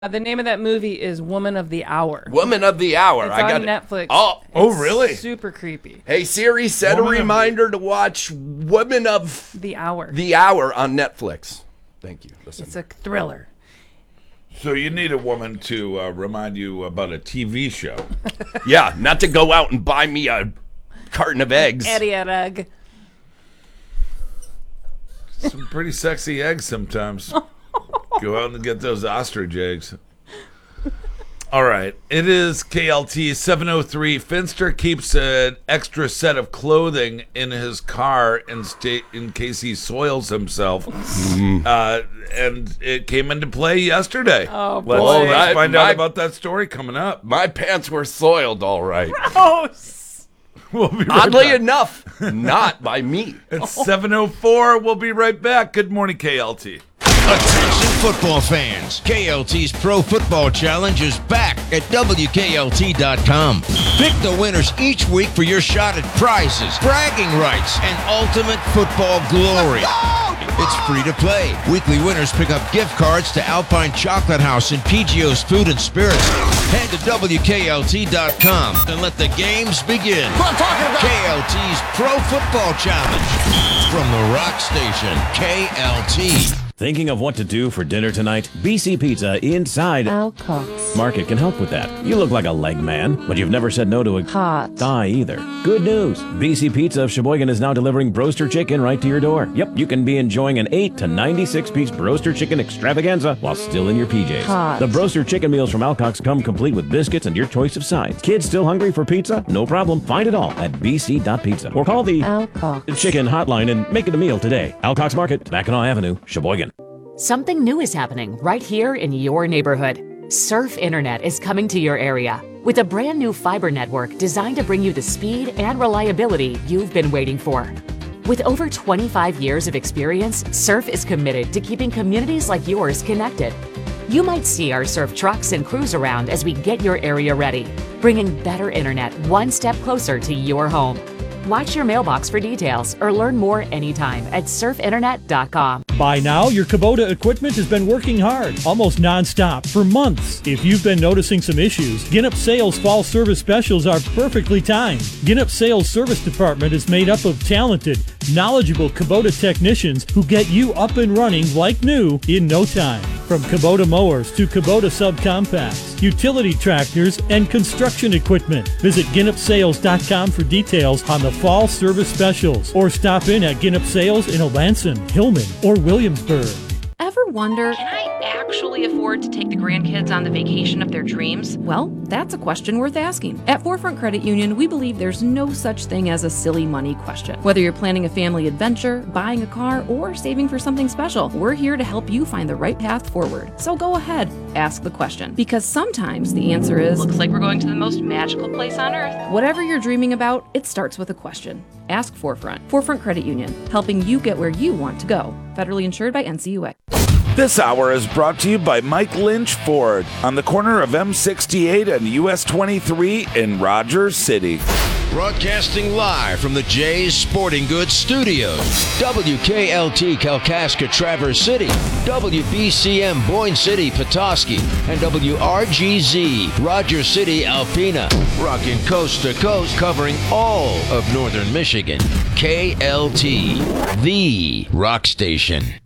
The name of that movie is Woman of the Hour. Woman of the Hour. It's I on got Netflix. Oh, really? Super creepy. Hey Siri, set a reminder to watch Woman of the Hour. The Hour on Netflix. Thank you. Listen. It's a thriller. So you need a woman to remind you about a TV show. Yeah, not to go out and buy me a carton of eggs. Idiot egg. Some pretty sexy eggs sometimes. Go out and get those ostrich eggs. All right. It is KLT 703. Finster keeps an extra set of clothing in his car in case he soils himself. And it came into play yesterday. Oh, boy. Let's find out about that story coming up. My pants were soiled all right. Gross. We'll be right Oddly back. enough, not by me. It's 7:04. We'll be right back. Good morning, KLT. Attention football fans, KLT's Pro Football Challenge is back at WKLT.com. Pick the winners each week for your shot at prizes, bragging rights, and ultimate football glory. It's free to play. Weekly winners pick up gift cards to Alpine Chocolate House and PGO's Food and Spirits. Head to WKLT.com and let the games begin. KLT's Pro Football Challenge from the Rock Station, KLT. Thinking of what to do for dinner tonight? BC Pizza inside Alcox Market can help with that. You look like a leg man, but you've never said no to a hot thigh either. Good news! BC Pizza of Sheboygan is now delivering broaster chicken right to your door. Yep, you can be enjoying an 8 to 96-piece broaster chicken extravaganza while still in your PJs. Hot. The broaster chicken meals from Alcox come complete with biscuits and your choice of sides. Kids still hungry for pizza? No problem. Find it all at bc.pizza or call the Alcox chicken hotline and make it a meal today. Alcox Market, Mackinac Avenue, Sheboygan. Something new is happening right here in your neighborhood. Surf Internet is coming to your area with a brand new fiber network designed to bring you the speed and reliability you've been waiting for. With over 25 years of experience, Surf is committed to keeping communities like yours connected. You might see our Surf trucks and crews around as we get your area ready, bringing better internet one step closer to your home. Watch your mailbox for details or learn more anytime at surfinternet.com. By now, your Kubota equipment has been working hard, almost nonstop, for months. If you've been noticing some issues, Ginnop Sales Fall Service Specials are perfectly timed. Ginnop Sales Service Department is made up of talented, knowledgeable Kubota technicians who get you up and running like new in no time. From Kubota mowers to Kubota subcompacts, utility tractors, and construction equipment. Visit GinnopSales.com for details on the Fall Service Specials, or stop in at Ginnop Sales in Olanson, Hillman, or Williamsburg. Ever wonder, can I actually afford to take the grandkids on the vacation of their dreams? Well, that's a question worth asking. At Forefront Credit Union, we believe there's no such thing as a silly money question. Whether you're planning a family adventure, buying a car, or saving for something special, we're here to help you find the right path forward. So go ahead, ask the question. Because sometimes the answer is, Looks like we're going to the most magical place on earth. whatever you're dreaming about, it starts with a question. Ask Forefront. Forefront Credit Union, helping you get where you want to go. Federally insured by NCUA. This hour is brought to you by Mike Lynch Ford on the corner of M68 and US 23 in Rogers City. Broadcasting live from the Jays Sporting Goods Studios. WKLT Kalkaska Traverse City, WBCM Boyne City Petoskey, and WRGZ Rogers City Alpena. Rocking coast to coast, covering all of northern Michigan. KLT, the rock station.